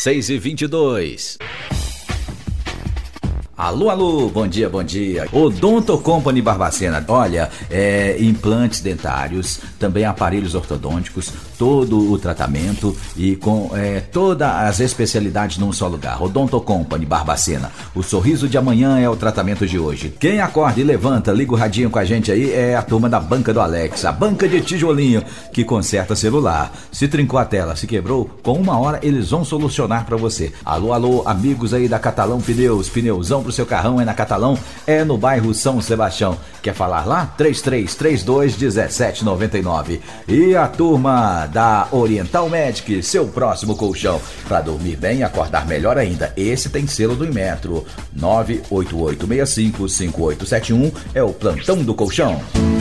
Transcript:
6h22. Alô, alô, bom dia, bom dia. Odonto Company Barbacena, olha, implantes dentários, também aparelhos ortodônticos, todo o tratamento e com todas as especialidades num só lugar. Odonto Company Barbacena, o sorriso de amanhã é o tratamento de hoje. Quem acorda e levanta, liga o radinho com a gente aí, é a turma da Banca do Alex, a banca de tijolinho que conserta celular. Se trincou a tela, se quebrou, com 1 hora eles vão solucionar pra você. Alô, alô, amigos aí da Catalão Pneus, pneuzão pro seu carrão é na Catalão, é no bairro São Sebastião. Quer falar lá? 3332-1799. E a turma da Oriental Medic, seu próximo colchão. Para dormir bem e acordar melhor ainda. Esse tem selo do Inmetro. 988655871 é o plantão do colchão.